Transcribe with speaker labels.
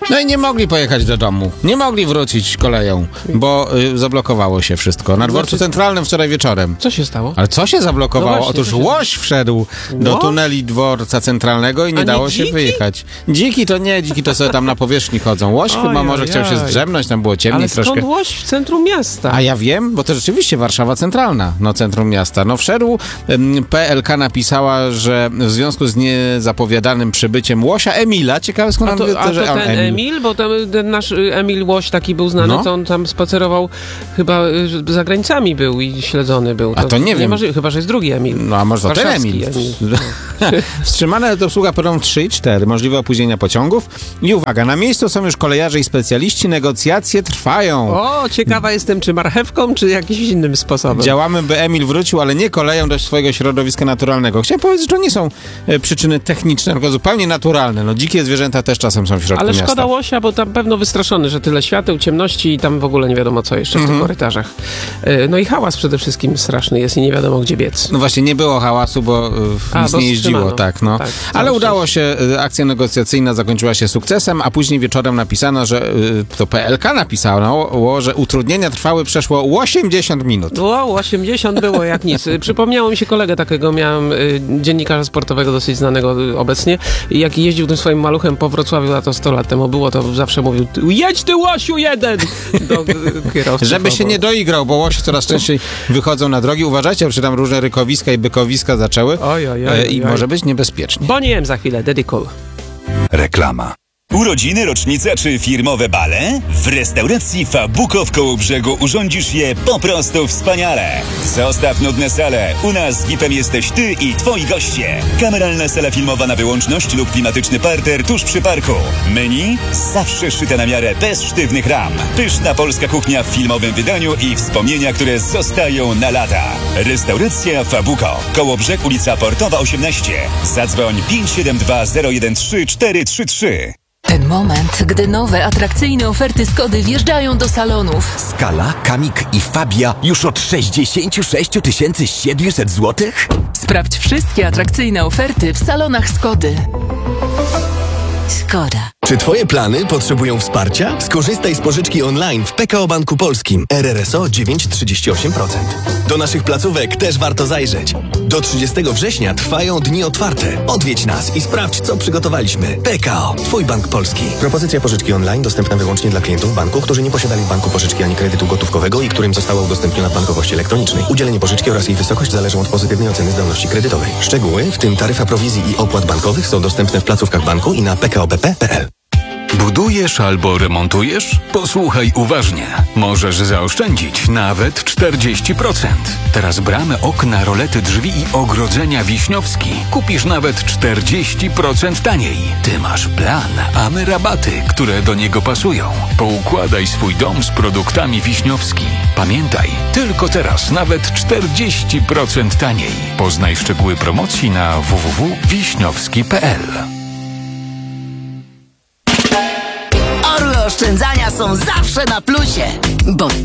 Speaker 1: No i nie mogli pojechać do domu. Nie mogli wrócić koleją, bo zablokowało się wszystko. Na dworcu centralnym wczoraj wieczorem.
Speaker 2: Co się stało?
Speaker 1: Ale co się zablokowało?
Speaker 2: No właśnie,
Speaker 1: Otóż łoś wszedł do tuneli dworca centralnego i nie dało się wyjechać. Dziki to sobie tam na powierzchni chodzą. Łoś chyba może chciał się zdrzemnąć, tam było ciemniej
Speaker 2: ale
Speaker 1: troszkę.
Speaker 2: skąd łoś w centrum miasta?
Speaker 1: A ja wiem, bo to rzeczywiście Warszawa centralna, no centrum miasta. No wszedł, PLK napisała, że w związku z niezapowiadanym przybyciem łosia Emila, ciekawe skąd nam
Speaker 2: A to ten Emil, bo tam ten nasz Emil Łoś taki był znany, to on tam spacerował, chyba za granicami był i śledzony był.
Speaker 1: A to nie wiem.
Speaker 2: Chyba, że jest drugi Emil.
Speaker 1: No a może to ten Emil. Wstrzymane do obsługa peron 3 i 4, możliwe opóźnienia pociągów. I uwaga, na miejscu są już kolejarze i specjaliści, negocjacje trwają.
Speaker 2: O, ciekawa jestem, czy marchewką, czy jakimś innym sposobem.
Speaker 1: Działamy, by Emil wrócił, ale nie koleją do swojego środowiska naturalnego. Chciałem powiedzieć, że to nie są przyczyny techniczne, tylko zupełnie naturalne. No dzikie zwierzęta też czasem są w środku miasta.
Speaker 2: Ale szkoda łosia, bo tam pewno wystraszony, że tyle świateł, ciemności i tam w ogóle nie wiadomo co jeszcze w tych korytarzach. No i hałas przede wszystkim straszny jest i nie wiadomo gdzie biec.
Speaker 1: No właśnie, nie było hałasu, bo nic nie jeździło, tak, no. Tak, ale udało się, akcja negocjacyjna zakończyła się sukcesem, a później wieczorem napisano, że to PLK napisało, że utrudnienia trwały przeszło 80 minut.
Speaker 2: Wow, 80 było jak nic. Przypomniało mi się kolegę takiego, miałem dziennikarza sportowego dosyć znanego obecnie i jak jeździł tym swoim maluchem po Wrocławiu, a to 100 lat temu było, to zawsze mówił: jedź ty łosiu jeden! Do kierowcy.
Speaker 1: Żeby się nie doigrał, bo łosie coraz częściej wychodzą na drogi. Uważajcie, bo się tam różne rykowiska i bykowiska zaczęły i może być niebezpiecznie.
Speaker 2: Bo nie wiem za chwilę, Dedicol.
Speaker 3: Reklama.
Speaker 4: Urodziny, rocznica czy firmowe bale? W restauracji Fabuko w Kołobrzegu urządzisz je po prostu wspaniale. Zostaw nudne sale. U nas VIP-em jesteś ty i twoi goście. Kameralna sala filmowa na wyłączność lub klimatyczny parter tuż przy parku. Menu? Zawsze szyte na miarę, bez sztywnych ram. Pyszna polska kuchnia w filmowym wydaniu i wspomnienia, które zostają na lata. Restauracja Fabuko. Kołobrzeg, ulica Portowa 18. Zadzwoń 572 013 433.
Speaker 5: Ten moment, gdy nowe, atrakcyjne oferty Skody wjeżdżają do salonów.
Speaker 6: Skala, Kamik i Fabia już od 66 700 zł?
Speaker 5: Sprawdź wszystkie atrakcyjne oferty w salonach Skody. Skoda.
Speaker 6: Czy twoje plany potrzebują wsparcia? Skorzystaj z pożyczki online w PKO Banku Polskim. RRSO 9,38%. Do naszych placówek też warto zajrzeć. Do 30 września trwają dni otwarte. Odwiedź nas i sprawdź, co przygotowaliśmy. PKO, twój bank polski.
Speaker 7: Propozycja pożyczki online dostępna wyłącznie dla klientów banku, którzy nie posiadali w banku pożyczki ani kredytu gotówkowego i którym została udostępniona w bankowości elektronicznej. Udzielenie pożyczki oraz jej wysokość zależą od pozytywnej oceny zdolności kredytowej. Szczegóły, w tym taryfa prowizji i opłat bankowych, są dostępne w placówkach banku i na pkobp.pl.
Speaker 3: Budujesz albo remontujesz? Posłuchaj uważnie. Możesz zaoszczędzić nawet 40%. Teraz bramy, okna, rolety, drzwi i ogrodzenia Wiśniowski kupisz nawet 40% taniej. Ty masz plan, a my rabaty, które do niego pasują. Poukładaj swój dom z produktami Wiśniowski. Pamiętaj, tylko teraz nawet 40% taniej. Poznaj szczegóły promocji na www.wiśniowski.pl.
Speaker 8: Oszczędzania są zawsze na plusie, bo